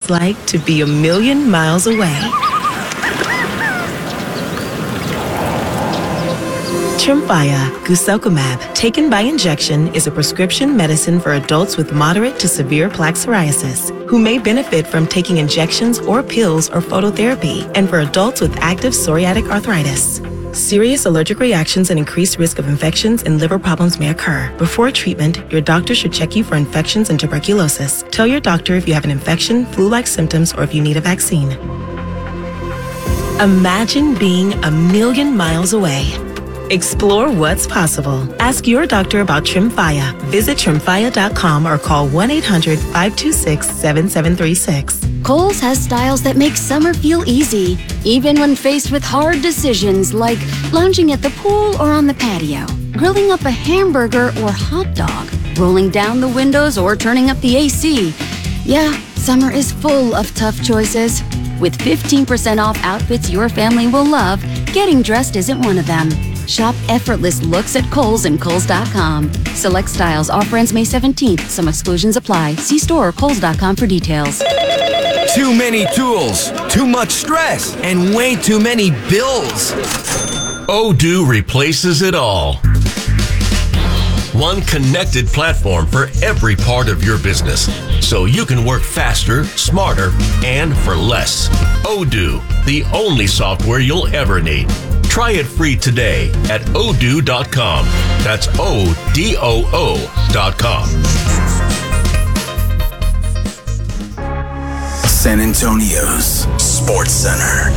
it's like to be a million miles away. Tremfya guselkumab, taken by injection, is a prescription medicine for adults with moderate to severe plaque psoriasis who may benefit from taking injections or pills or phototherapy, and for adults with active psoriatic arthritis. Serious allergic reactions and increased risk of infections and liver problems may occur. Before treatment, your doctor should check you for infections and tuberculosis. Tell your doctor if you have an infection, flu-like symptoms, or if you need a vaccine. Imagine being a million miles away. Explore what's possible. Ask your doctor about Tremfya. Visit Tremfya.com or call 1-800-526-7736. Kohl's has styles that make summer feel easy, even when faced with hard decisions like lounging at the pool or on the patio, grilling up a hamburger or hot dog, rolling down the windows or turning up the AC. Yeah, summer is full of tough choices. With 15% off outfits your family will love, getting dressed isn't one of them. Shop effortless looks at Kohl's and Kohl's.com. Select styles. Offer ends May 17th. Some exclusions apply. See store or Kohl's.com for details. Too many tools, too much stress, and way too many bills. Odoo replaces it all. One connected platform for every part of your business, so you can work faster, smarter, and for less. Odoo, the only software you'll ever need. Try it free today at odoo.com. That's ODOO.com. San Antonio's Sports Center.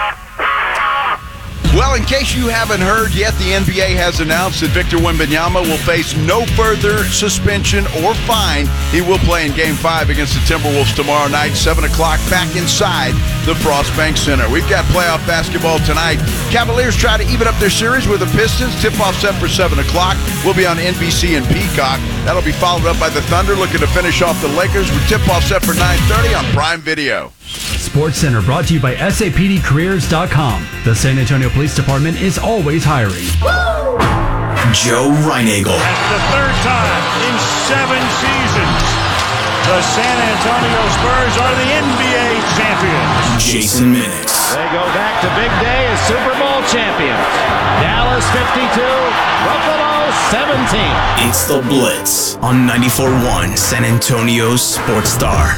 Well, in case you haven't heard yet, the NBA has announced that Victor Wembanyama will face no further suspension or fine. He will play in Game 5 against the Timberwolves tomorrow night, 7 o'clock, back inside the Frost Bank Center. We've got playoff basketball tonight. Cavaliers try to even up their series with the Pistons. Tip-off set for 7 o'clock. We'll be on NBC and Peacock. That'll be followed up by the Thunder looking to finish off the Lakers with tip-off set for 9:30 on Prime Video. Sports Center brought to you by SAPDcareers.com. The San Antonio Police Department is always hiring. Joe Reinagle. That's the third time in 7 seasons the San Antonio Spurs are the NBA champions. Jason Minix. They go back to big day as Super Bowl champions. Dallas 52, Buffalo 17. It's the Blitz on 94.1 San Antonio's Sports Star.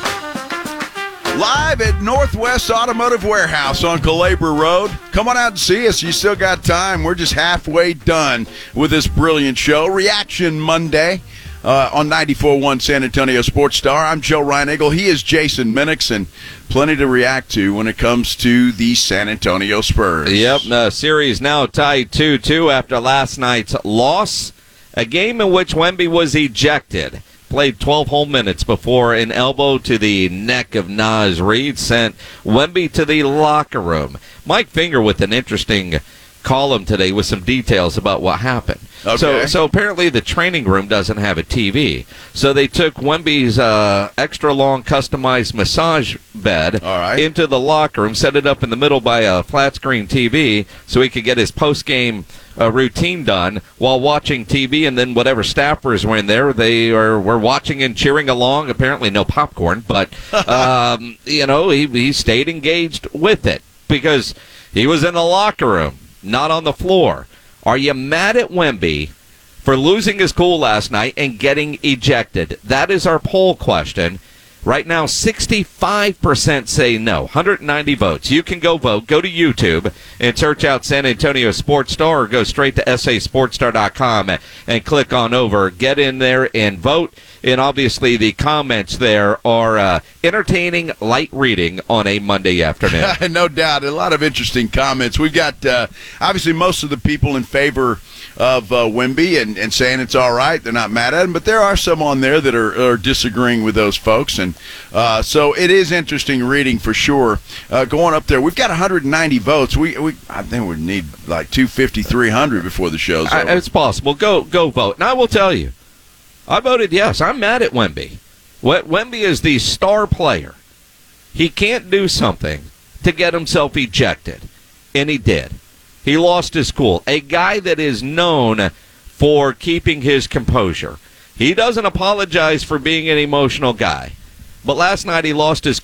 Live at Northwest Automotive Warehouse on Calabria Road. Come on out and see us. You still got time. We're just halfway done with this brilliant show. Reaction Monday on 94.1 San Antonio Sports Star. I'm Joe Reinagle. He is Jason Minix, and plenty to react to when it comes to the San Antonio Spurs. Yep, series now tied 2-2 after last night's loss. A game in which Wemby was ejected. Played 12 whole minutes before an elbow to the neck of Naz Reid sent Wemby to the locker room. Mike Finger with an interesting column today with some details about what happened. Okay. So apparently the training room doesn't have a TV. So they took Wemby's extra long customized massage bed into the locker room, set it up in the middle by a flat screen TV so he could get his post-game routine done while watching TV, and then whatever staffers were in there, they were watching and cheering along. Apparently no popcorn, but he stayed engaged with it because he was in the locker room, not on the floor. Are you mad at Wemby for losing his cool last night and getting ejected? That is our poll question. Right now, 65% say no. 190 votes. You can go vote. Go to YouTube and search out San Antonio Sports Star, or go straight to sasportstar.com and click on over. Get in there and vote. And obviously, the comments there are entertaining, light reading on a Monday afternoon. No doubt. A lot of interesting comments. We've got, obviously, most of the people in favor of Wemby and saying it's all right. They're not mad at him. But there are some on there that are disagreeing with those folks. And so it is interesting reading for sure. Going up there, we've got 190 votes. I think we need like 250, 300 before the show's over. It's possible. Go vote. And I will tell you, I voted yes. I'm mad at Wemby. Wemby is the star player. He can't do something to get himself ejected, and he did. He lost his cool. A guy that is known for keeping his composure. He doesn't apologize for being an emotional guy. But last night he lost his